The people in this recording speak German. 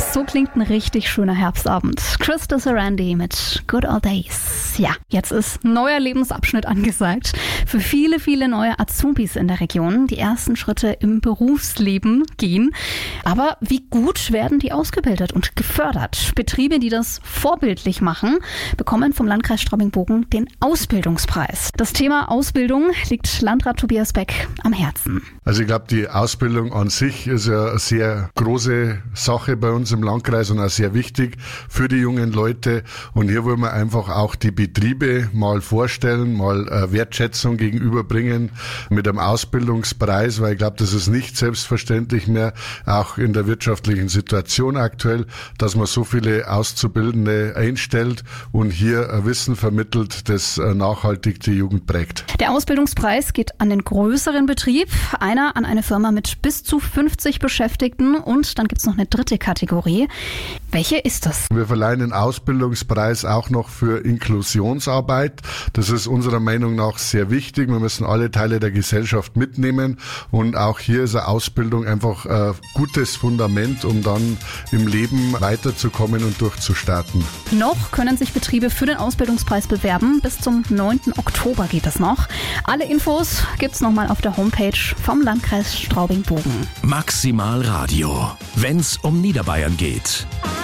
So klingt ein richtig schöner Herbstabend. Krista Sarandi mit Good Old Days. Ja, jetzt ist ein neuer Lebensabschnitt angesagt. Für viele, viele neue Azubis in der Region, die ersten Schritte im Berufsleben gehen. Aber wie gut werden die ausgebildet und gefördert? Betriebe, die das vorbildlich machen, bekommen vom Landkreis Straubing-Bogen den Ausbildungspreis. Das Thema Ausbildung liegt Landrat Tobias Beck am Herzen. Also ich glaube, die Ausbildung an sich ist ja eine sehr große Sache bei uns im Landkreis und auch sehr wichtig für die jungen Leute. Und hier wollen wir einfach auch die Betriebe mal vorstellen, mal Wertschätzung gegenüberbringen mit einem Ausbildungspreis, weil ich glaube, das ist nicht selbstverständlich mehr, auch in der wirtschaftlichen Situation aktuell, dass man so viele Auszubildende einstellt und hier Wissen vermittelt, das nachhaltig die Jugend prägt. Der Ausbildungspreis geht an den größeren Betrieb, einer an eine Firma mit bis zu 50 Beschäftigten und dann gibt es noch eine dritte Kategorie. Welche ist das? Wir verleihen den Ausbildungspreis auch noch für Inklusionsarbeit. Das ist unserer Meinung nach sehr wichtig. Wir müssen alle Teile der Gesellschaft mitnehmen und auch hier ist eine Ausbildung einfach ein gutes Fundament, um dann im Leben weiterzukommen und durchzustarten. Noch können sich Betriebe für den Ausbildungspreis bewerben. Bis zum 9. Oktober geht es noch. Alle Infos gibt's nochmal auf der Homepage vom Landkreis Straubing-Bogen. Maximal Radio, wenn's um Niederbayern geht.